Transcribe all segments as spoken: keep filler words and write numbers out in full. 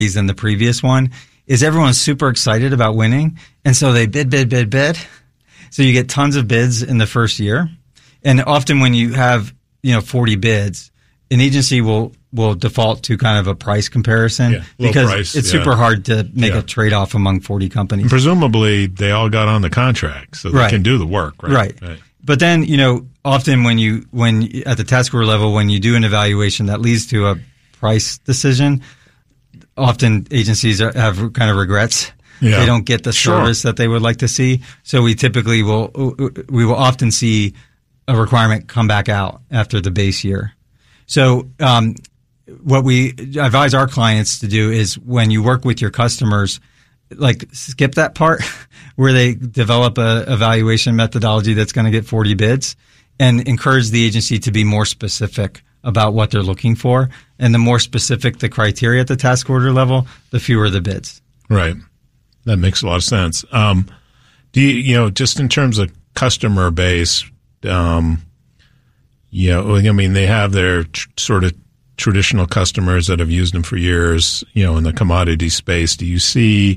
than the previous one is everyone's super excited about winning. And so they bid, bid, bid, bid. So you get tons of bids in the first year. And often when you have, you know, forty bids, an agency will, will default to kind of a price comparison yeah, because price, it's yeah. super hard to make yeah. a trade-off among forty companies. And presumably they all got on the contract, so they right. can do the work, right? Right. right. But then, you know, often when you, when at the task order level, when you do an evaluation that leads to a price decision, often agencies are, have kind of regrets. Yeah. They don't get the sure. service that they would like to see. So we typically will, we will often see a requirement come back out after the base year. So, um, what we advise our clients to do is when you work with your customers, like skip that part where they develop a evaluation methodology that's going to get forty bids and encourage the agency to be more specific about what they're looking for. And the more specific the criteria at the task order level, the fewer the bids. Right. That makes a lot of sense. Um, do you, you know, just in terms of customer base, um, you know, I mean, they have their tr- sort of traditional customers that have used them for years, you know, in the commodity space. Do you see,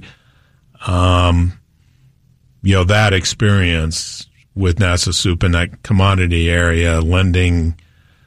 um, you know, that experience with NASA Soup in that commodity area lending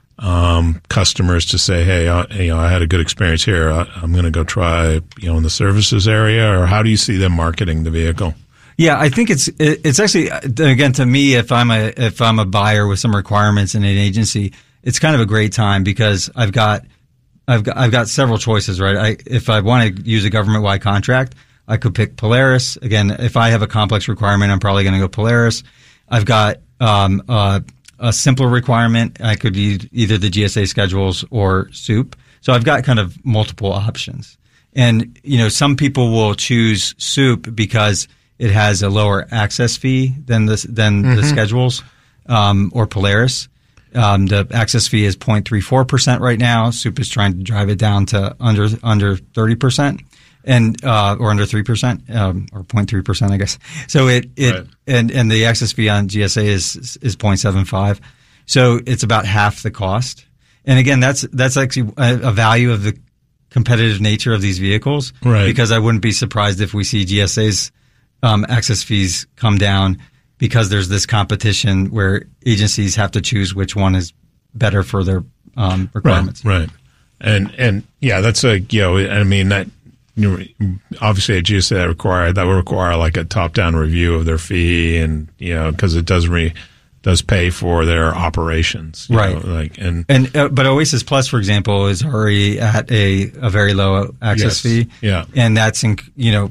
um, customers to say, hey, I, you know, I had a good experience here. I, I'm going to go try, you know, in the services area, or how do you see them marketing the vehicle? Yeah, I think it's it's actually, again, to me, if I'm a if I'm a buyer with some requirements in an agency, it's kind of a great time because I've got I've got I've got several choices, right? I if I want to use a government-wide contract, I could pick Polaris. Again, if I have a complex requirement, I'm probably going to go Polaris. I've got um, uh, a simpler requirement. I could use either the G S A schedules or Soup. So I've got kind of multiple options. And, you know, some people will choose Soup because it has a lower access fee than the, than mm-hmm. the schedules, um, or Polaris. Um, the access fee is zero point three four percent right now. Soup is trying to drive it down to under, under thirty percent and, uh, or under three percent, um, or zero point three percent, I guess. So it, it, right. and, and the access fee on G S A is, is zero point seven five. So it's about half the cost. And again, that's, that's actually a, a value of the competitive nature of these vehicles. Right. Because I wouldn't be surprised if we see G S A's Um, access fees come down because there's this competition where agencies have to choose which one is better for their um, requirements. Right, right. And, and yeah, that's a, you know, I mean, that, you know, obviously a G S A that require, that would require like a top-down review of their fee and, you know, because it does re, does pay for their operations. Right. Know, like, and, and, uh, but Oasis Plus, for example, is already at a, a very low access yes, fee. Yeah. And that's, in, you know,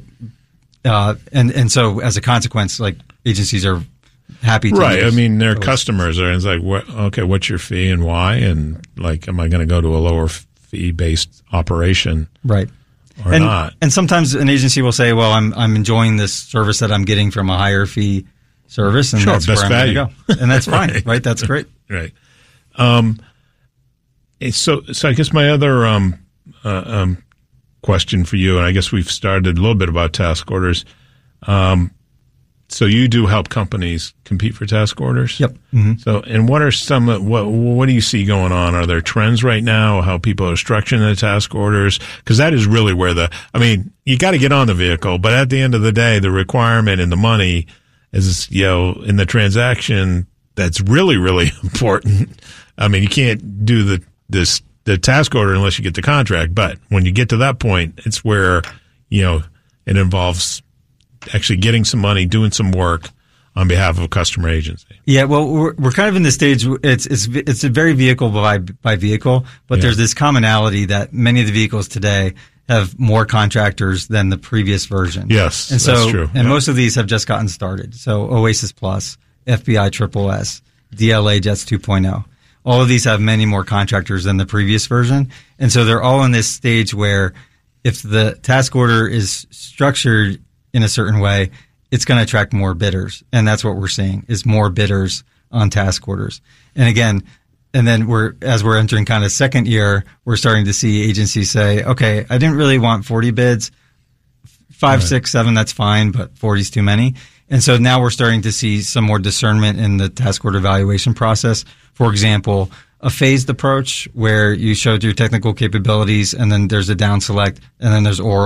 Uh, and, and so as a consequence, like agencies are happy to right. I mean, their Oasis. customers are, it's like, what, okay, what's your fee and why? And like, am I going to go to a lower fee based operation? Right. Or and, not? And sometimes an agency will say, well, I'm, I'm enjoying this service that I'm getting from a higher fee service. And sure, that's best where I'm going to go. And that's fine. right. right. That's great. Right. Um, so, so I guess my other, um, uh, um, question for you, and I guess we've started a little bit about task orders. Um, so you do help companies compete for task orders? Yep. Mm-hmm. So, and what are some, what, what do you see going on? Are there trends right now, how people are structuring their task orders? Because that is really where the, I mean, you got to get on the vehicle, but at the end of the day, the requirement and the money is, you know, in the transaction, that's really, really important. I mean, you can't do the, this, the task order unless you get the contract. But when you get to that point, it's where, you know, it involves actually getting some money, doing some work on behalf of a customer agency. Yeah, well, we're, we're kind of in the stage, it's, it's, it's a very vehicle by, by vehicle, but yeah. there's this commonality that many of the vehicles today have more contractors than the previous version. Yes, and so, that's true. And yeah. most of these have just gotten started. So Oasis Plus, F B I Triple S, D L A Jets two point oh. All of these have many more contractors than the previous version. And so they're all in this stage where if the task order is structured in a certain way, it's going to attract more bidders. And that's what we're seeing is more bidders on task orders. And again, and then we're, as we're entering kind of second year, we're starting to see agencies say, okay, I didn't really want forty bids, five, right. six, seven, that's fine, but forty is too many. And so now we're starting to see some more discernment in the task order evaluation process. For example, a phased approach where you showed your technical capabilities, and then there's a down select, and then there's oral.